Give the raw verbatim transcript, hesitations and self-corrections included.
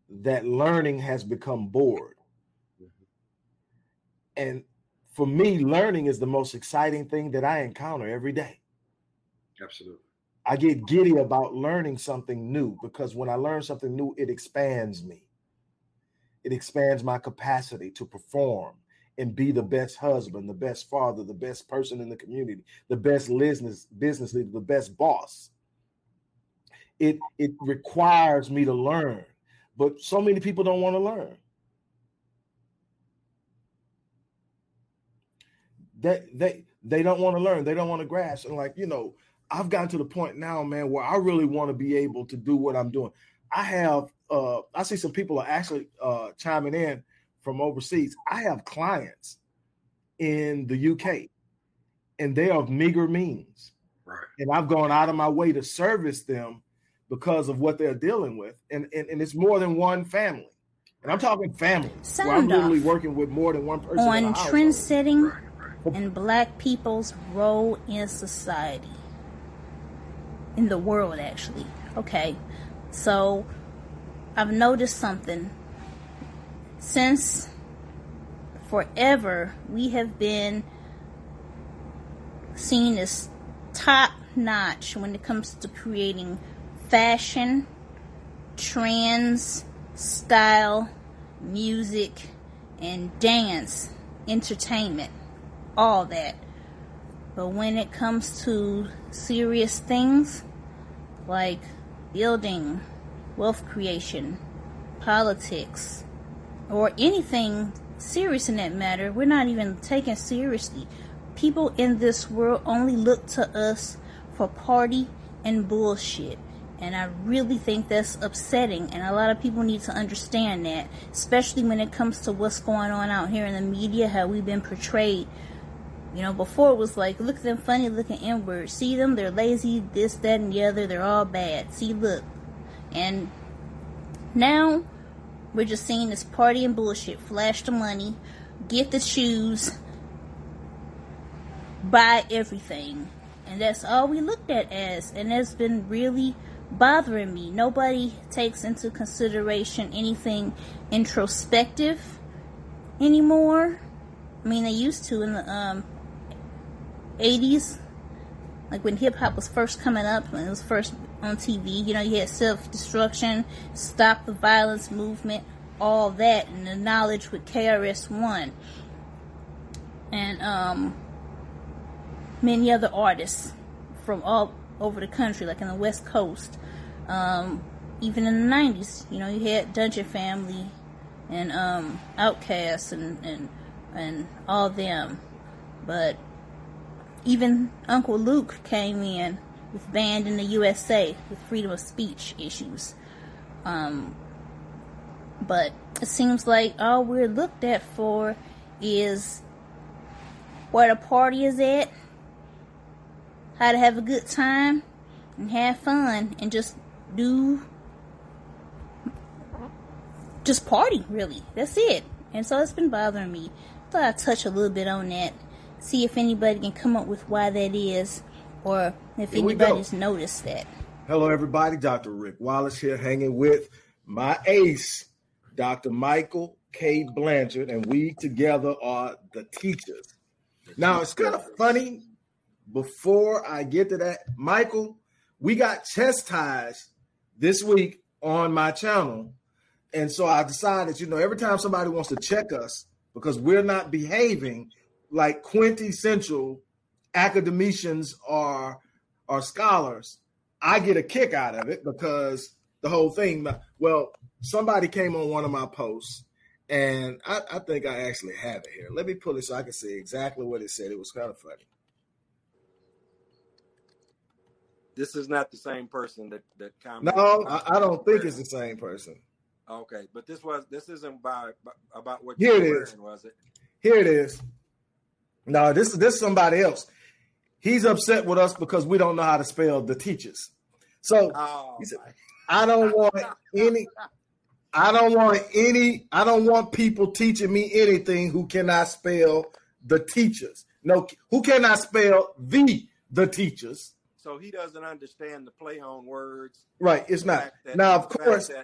that learning has become bored. And for me, learning is the most exciting thing that I encounter every day. Absolutely. I get giddy about learning something new because when I learn something new, it expands me. It expands my capacity to perform and be the best husband, the best father, the best person in the community, the best business business leader, the best boss. It, it requires me to learn, but so many people don't want to learn. They, they, they don't want to learn. They don't want to grasp. And like, you know, I've gotten to the point now, man, where I really want to be able to do what I'm doing. I have, uh, I see some people are actually uh, chiming in from overseas. I have clients in the U K, and they are of meager means. Right. And I've gone out of my way to service them because of what they're dealing with. And, and, and it's more than one family. And I'm talking families. Sound where I'm literally off working with more than one person. On trend setting and Black people's role in society. In the world, actually. Okay. So, I've noticed something. Since forever, we have been seen as top notch when it comes to creating fashion, trends, style, music, and dance, entertainment, all that. But when it comes to serious things like building, wealth creation, politics, or anything serious in that matter, we're not even taken seriously. People in this world only look to us for party and bullshit. And I really think that's upsetting. And a lot of people need to understand that, especially when it comes to what's going on out here in the media, how we've been portrayed. You know, before it was like, look at them funny looking N-words. See them, they're lazy, this, that, and the other. They're all bad. See, look. And now, we're just seeing this party and bullshit. Flash the money, get the shoes, buy everything. And that's all we looked at as. And that's been really bothering me. Nobody takes into consideration anything introspective anymore. I mean, they used to in the um, eighties, like when hip-hop was first coming up, when it was first on T V. You know, you had self-destruction, stop the violence movement, all that, and the knowledge with K R S One. And um, many other artists from all over the country, like in the West Coast. Um, even in the nineties, you know, you had Dungeon Family and um, Outkast and, and, and all them. But even Uncle Luke came in with banned in the U S A with freedom of speech issues. Um, but it seems like all we're looked at for is where the party is at, how to have a good time and have fun and just do, just party, really. That's it. And so it's been bothering me. Thought I'd touch a little bit on that, see if anybody can come up with why that is, or if Here anybody's noticed that. Hello, everybody. Doctor Rick Wallace here, hanging with my ace, Doctor Michael K. Blanchard, and we together are the teachers. Now, it's kind of funny. Before I get to that, Michael, we got chastised this week on my channel. And so I decided, you know, every time somebody wants to check us because we're not behaving like quintessential academicians or, or scholars, I get a kick out of it because the whole thing, well, somebody came on one of my posts, and I, I think I actually have it here. Let me pull it so I can see exactly what it said. It was kind of funny. This is not the same person that that commented. No, I, I don't think it's the same person. Okay, but this was this isn't by, by about what Here you it were is. wearing, was it? Here it is. No, this is this is somebody else. He's upset with us because we don't know how to spell the teachers. So Oh, he said, my. I don't want any. I don't want any. I don't want people teaching me anything who cannot spell the teachers. No, who cannot spell the the teachers. So he doesn't understand the play on words. Right, it's The not. fact that- Now, of the fact course, that